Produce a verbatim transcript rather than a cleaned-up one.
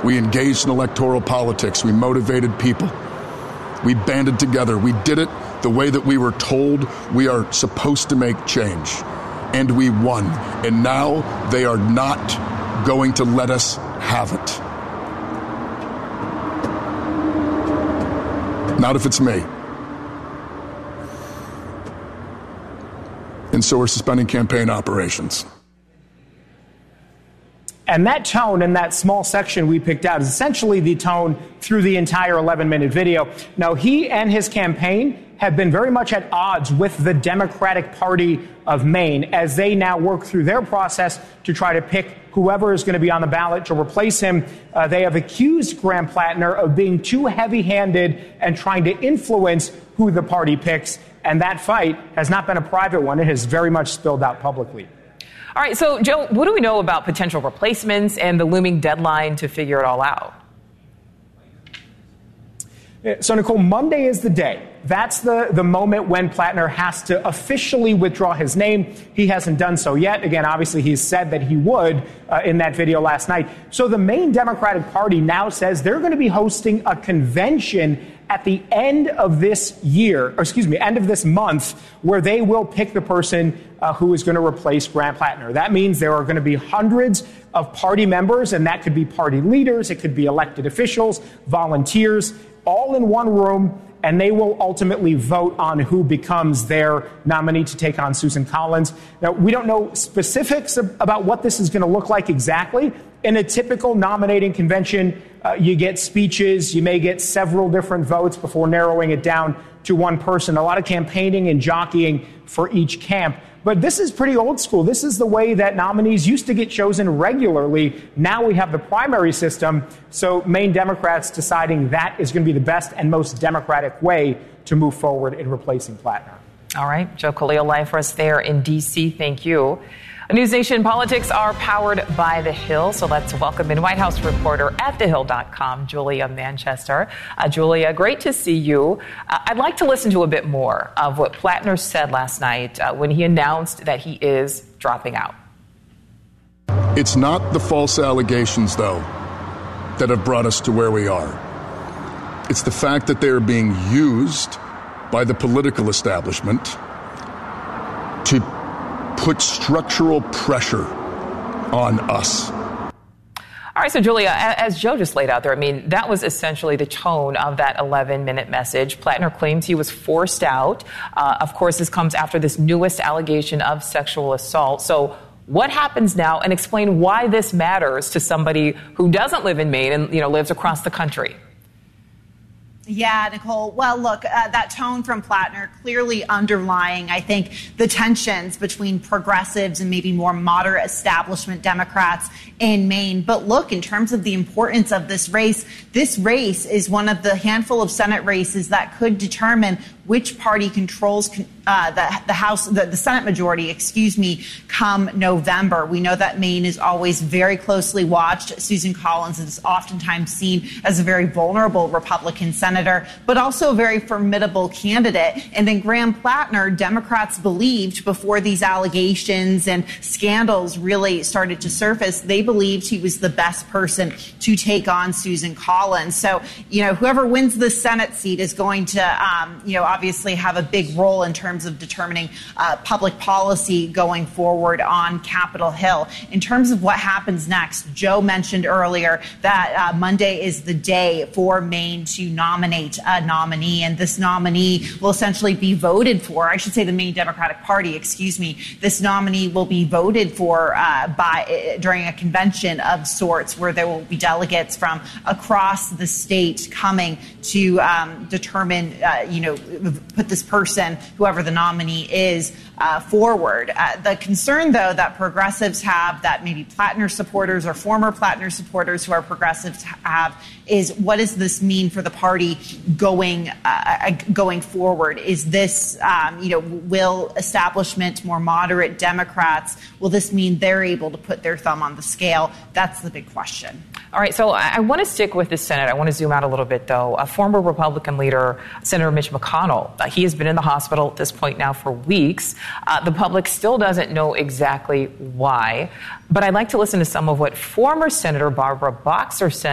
We engaged in electoral politics. We motivated people. We banded together. We did it the way that we were told we are supposed to make change. And we won. And now they are not going to let us have it. Not if it's me. And so we're suspending campaign operations. And that tone in that small section we picked out is essentially the tone through the entire eleven-minute video. Now, he and his campaign have been very much at odds with the Democratic Party of Maine as they now work through their process to try to pick whoever is going to be on the ballot to replace him. Uh, they have accused Graham Plattner of being too heavy-handed and trying to influence who the party picks. And that fight has not been a private one. It has very much spilled out publicly. All right, so, Joe, what do we know about potential replacements and the looming deadline to figure it all out? So, Nicole, Monday is the day. That's the, the moment when Plattner has to officially withdraw his name. He hasn't done so yet. Again, obviously, he's said that he would uh, in that video last night. So the Maine Democratic Party now says they're going to be hosting a convention at the end of this year, or excuse me, end of this month, where they will pick the person uh, who is going to replace Graham Plattner. That means there are going to be hundreds of party members, and that could be party leaders, it could be elected officials, volunteers, all in one room, and they will ultimately vote on who becomes their nominee to take on Susan Collins. Now, we don't know specifics about what this is going to look like exactly. In a typical nominating convention, uh, you get speeches, you may get several different votes before narrowing it down to one person. A lot of campaigning and jockeying for each camp. But this is pretty old school. This is the way that nominees used to get chosen regularly. Now we have the primary system. So Maine Democrats deciding that is going to be the best and most democratic way to move forward in replacing Plattner. All right. Joe Khalil live for us there in D C. Thank you. News Nation politics are powered by The Hill. So let's welcome in White House reporter at the hill dot com, Julia Manchester. Uh, Julia, great to see you. Uh, I'd like to listen to a bit more of what Plattner said last night uh, when he announced that he is dropping out. It's not the false allegations, though, that have brought us to where we are. It's the fact that they are being used by the political establishment to put structural pressure on us. All right, so Julia, as Joe just laid out there, I mean, that was essentially the tone of that eleven-minute message. Plattner claims he was forced out. Uh, of course, this comes after this newest allegation of sexual assault. So what happens now? And explain why this matters to somebody who doesn't live in Maine and, you know, lives across the country. Yeah, Nicole. Well, look, uh, that tone from Plattner clearly underlying, I think, the tensions between progressives and maybe more moderate establishment Democrats in Maine. But look, in terms of the importance of this race, this race is one of the handful of Senate races that could determine which party controls uh, the, the House, the, the Senate majority, excuse me, come November. We know that Maine is always very closely watched. Susan Collins is oftentimes seen as a very vulnerable Republican senator, but also a very formidable candidate. And then Graham Plattner, Democrats believed before these allegations and scandals really started to surface, they believed he was the best person to take on Susan Collins. So, you know, whoever wins the Senate seat is going to, um, you know, obviously have a big role in terms of determining uh, public policy going forward on Capitol Hill. In terms of what happens next, Joe mentioned earlier that uh, Monday is the day for Maine to nominate a nominee, and this nominee will essentially be voted for. I should say the Maine Democratic Party, excuse me. This nominee will be voted for uh, by uh, during a convention of sorts where there will be delegates from across the state coming to um, determine, uh, you know, put this person, whoever the nominee is, uh, forward. Uh, the concern, though, that progressives have, that maybe Plattner supporters or former Plattner supporters who are progressives have, is what does this mean for the party going uh, going forward? Is this, um, you know, will establishment, more moderate Democrats, will this mean they're able to put their thumb on the scale? That's the big question. All right, so I, I want to stick with the Senate. I want to zoom out a little bit, though. A former Republican leader, Senator Mitch McConnell, uh, he has been in the hospital at this point now for weeks. Uh, the public still doesn't know exactly why, but I'd like to listen to some of what former Senator Barbara Boxer said